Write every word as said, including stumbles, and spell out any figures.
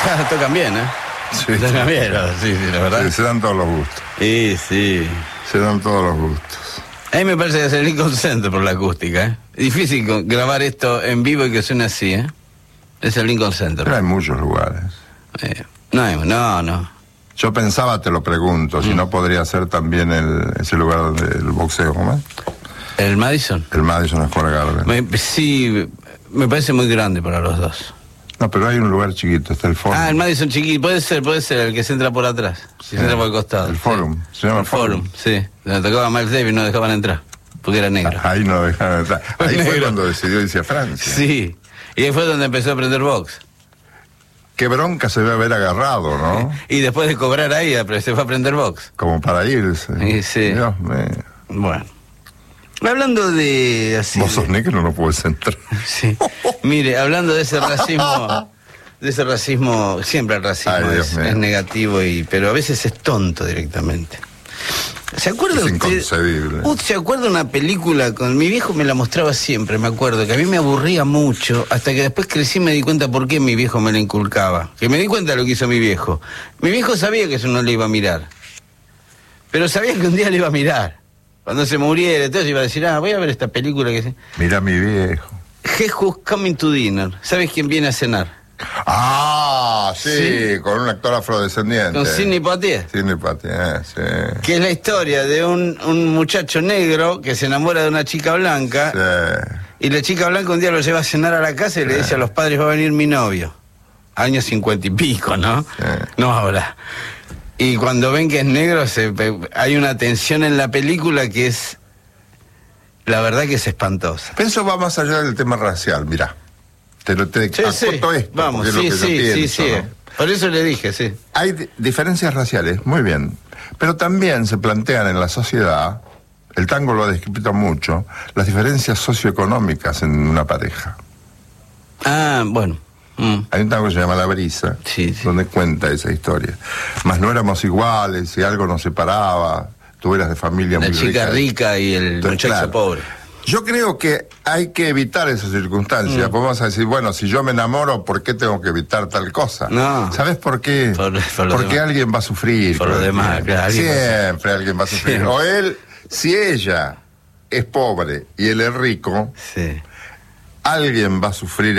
Tocan bien, ¿eh? Sí, Tocan sí, bien, sí, sí, la verdad. Sí, se dan todos los gustos. Sí, sí. Se dan todos los gustos. A mí me parece que es el Lincoln Center por la acústica, ¿eh? Es difícil co- grabar esto en vivo y que suene así, ¿eh? Es el Lincoln Center. Pero hay muchos lugares. Eh, no, hay- no, no. Yo pensaba, te lo pregunto, si Mm. no podría ser también el, ese lugar donde el boxeo, ¿cómo es? ¿El Madison? El Madison Square Garden. Me- sí, me parece muy grande para los dos. No, pero hay un lugar chiquito, está el Forum. Ah, el Madison chiquito, puede ser, puede ser, el que se entra por atrás. Si se entra por el costado. El sí. Forum, se llama El Forum, sí. Donde tocaba Miles Davis no dejaban entrar, porque era negro. Ahí no dejaron entrar. Ahí fue Negro. cuando decidió irse a Francia. Sí. Y ahí fue donde empezó a aprender box. Qué bronca se debe haber agarrado, ¿no? Y después de cobrar ahí, apre- se fue a aprender box. Como para irse. Sí, sí. Dios mío. Bueno. Hablando de... Así, Vos sos de- negro, no puedes entrar. Sí. Mire, hablando de ese racismo, de ese racismo, siempre el racismo Ay, Dios es, mío. es negativo, y pero a veces es tonto directamente. ¿Se acuerda Es usted? inconcebible. ¿Usted se acuerda una película con mi viejo? Me la mostraba siempre, me acuerdo, que a mí me aburría mucho, hasta que después crecí y me di cuenta por qué mi viejo me la inculcaba. Que me di cuenta de lo que hizo mi viejo. Mi viejo sabía que eso no le iba a mirar, pero sabía que un día le iba a mirar. Cuando se muriera, entonces iba a decir, ah, voy a ver esta película que se... Mira mi viejo. Jesus Coming to Dinner. ¿Sabes quién viene a cenar? Ah, sí, Sí. con un actor afrodescendiente. Con Sidney Poitier. Sidney Poitier, sí. Que es la historia de un, un muchacho negro que se enamora de una chica blanca. Sí. Y la chica blanca un día lo lleva a cenar a la casa y le dice a los padres, va a venir mi novio. Años cincuenta y pico, ¿no? Sí. No ahora. Y cuando ven que es negro, se, hay una tensión en la película que es, la verdad que es espantosa. Pero eso va más allá del tema racial, mirá. Te lo te Sí, sí. acoto esto, Vamos, porque es sí, lo que yo sí, sí, pienso, sí. ¿no? Por eso le dije, sí. Hay di- diferencias raciales, muy bien. Pero también se plantean en la sociedad, el tango lo ha descrito mucho, las diferencias socioeconómicas en una pareja. Ah, bueno. Mm. Hay un tango que se llama La Brisa, Sí, sí. donde cuenta esa historia. Mas no éramos iguales, si algo nos separaba, tú eras de familia La muy chica rica. rica y el Entonces, muchacho claro. pobre. Yo creo que hay que evitar esas circunstancias. Mm. Vamos a decir, bueno, si yo me enamoro, ¿por qué tengo que evitar tal cosa? No. ¿Sabes por qué? Por- por lo Porque demás. alguien va a sufrir. Por lo con el demás, tiempo. claro, alguien va a Siempre alguien va a sufrir. Siempre. O él, si ella es pobre y él es rico, Sí. alguien va a sufrir